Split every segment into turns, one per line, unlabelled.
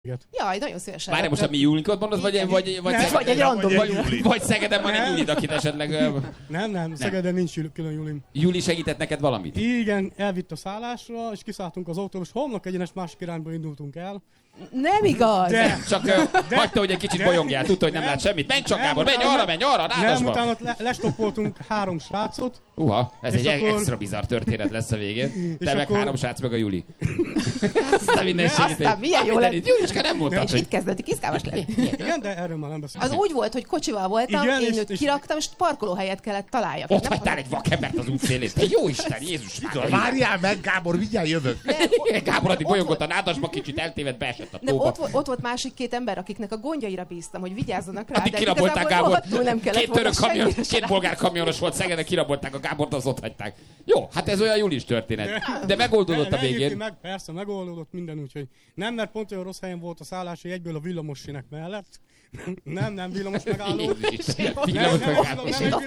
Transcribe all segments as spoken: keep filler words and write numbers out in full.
Jaj, nagyon szívesen.
Várj, most a mi Julinkot mondod, vagy, vagy, vagy,
nem, vagy egy random
vagy, vagy Szegeden van egy Julid, akit esetleg...
Nem, nem, Szegeden nincs külön Julim.
Juli segített neked valamit?
Igen, elvitt a szállásra, és kiszálltunk az autóba, és homlok egyenes másik irányba indultunk el.
Nem igaz!
De, csak de, uh, hagyta, hogy egy kicsit de, bolyongjál, tudta, hogy nem, nem lát semmit. Menj csak, Gábor, menj arra, menj arra, ráadásba!
Nem, utána le, lestoppoltunk három srácot.
Uha, ez egy
akkor...
extra bizarr történet lesz a végén. Te meg
akkor...
három srác, meg a Juli. Aztán minden segíteni.
Aztán milyen jó lett.
Juliska nem mondtad,
hogy... Itt kezdődik, izgalmas lenni.
Igen, de erről már nem beszélünk.
Az úgy volt, hogy kocsival voltam,
igen,
én
és,
őt és... kiraktam, és parkolóhelyet kellett találjak.
Ott hagytál egy vakembert az útszélén. Te jó Isten, Jézus már.
Várjál meg, Gábor, mindjárt jövök.
Gábor addig bolyongott a nádasba, kicsit eltévedt, beesett a tóba.
Ott, ott volt másik két ember, akiknek a gondjaira bíztam, hogy vigyázzanak rá.
Addig kirabolták Gábor.
Nem
két török kamion, két bolgár kamionos volt Szegeden, kirabolták a Gábort, az ott hagyták. Jó, hát ez olyan Julis történet. De, de megoldódott a végén.
Meg, persze, megoldódott minden, úgyhogy nem, mert pont olyan rossz helyen volt a szállás, hogy egyből a villamossinek mellett. Nem, nem villamos megálló.
Villamos megálló.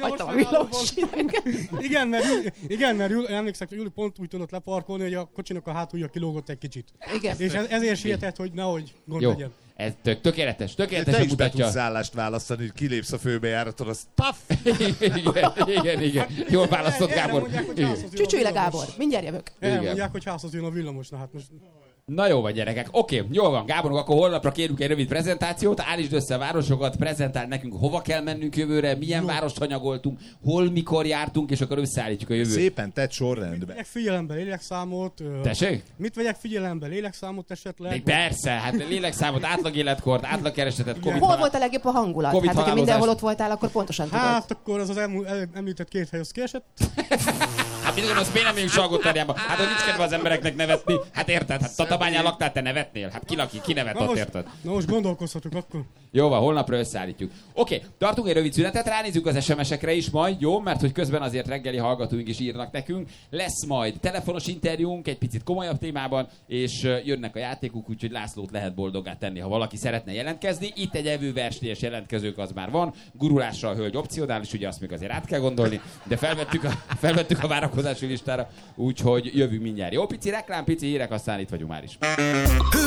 Igen, mert, igen, mert Juli, emlékszek, hogy Juli pont úgy tudott leparkolni, hogy a kocsinak a hátulja kilógott egy kicsit.
Igen.
És ez, ezért sietett, hogy nehogy gond
jó.
legyen.
Ez tök, tökéletes, tökéletes.
Te is be tudsz szállást választani, hogy kilépsz a főbejáraton, az paff!
igen, igen, igen. Jól választott, Gábor.
Csücsülj le, Gábor, mindjárt jövök.
Elmondják, hogy házhoz jön a villamos, na hát most...
Na jó van, gyerekek. Oké, okay, jól van, Gáborunk, akkor holnapra kérünk egy rövid prezentációt, állítsd össze a városokat, prezentáld nekünk, hova kell mennünk jövőre, milyen jó. várost hanyagoltunk, hol, mikor jártunk, és akkor összeállítjuk a jövőt.
Szépen tett sorrendben.
Mit vegyek figyelembe, lélekszámot?
Tessék?
Mit vegyek figyelembe, lélekszámot esetleg?
Még persze, hát lélekszámot, átlag életkort, átlag keresetet, Covid.
Hol volt a legjobb a hangulat?
COVID
hát, hogyha mindenhol ott voltál, akkor pontosan tudod.
Hát, akkor az az említett két hely az kiesett.
Hát mit gondolsz, miért nem megyünk Salgótarjánba? Hát, hogy nincs kedve az embereknek nevetni. Hát érted? Hát Tatabányán laktál, te nevetnél? Hát ki laki, ki nevet ott, érted?
Na most gondolkozhatunk akkor.
Jó van, holnapra összeállítjuk. Oké, okay, tartunk egy rövid szünetet, ránézzük az es em es-ekre is majd, jó? Mert hogy közben azért reggeli hallgatóink is írnak nekünk. Lesz majd telefonos interjúnk egy picit komolyabb témában, és jönnek a játékok, úgyhogy Lászlót lehet boldoggá tenni, ha valaki szeretne jelentkezni. Itt egy evőversenyes jelentkezők az már van. Gurulásra a hölgy opcionális, ugye azt még azért át kell gondolni, de felvettük a, felvettük a várakozási listára, úgyhogy jövünk mindjárt. Jó, pici reklám, pici hírek, aztán itt vagyunk már is.